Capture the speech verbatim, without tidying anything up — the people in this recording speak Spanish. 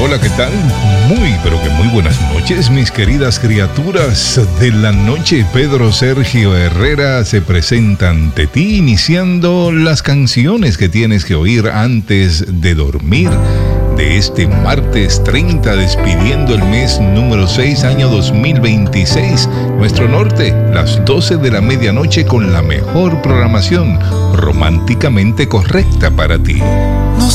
hola, ¿qué tal? Muy, pero que muy buenas noches, mis queridas criaturas de la noche. Pedro Sergio Herrera se presenta ante ti, iniciando las canciones que tienes que oír antes de dormir. De este martes treinta, despidiendo el mes número seis, año dos mil veintiséis. Nuestro norte, las doce de la medianoche, con la mejor programación románticamente correcta para ti. No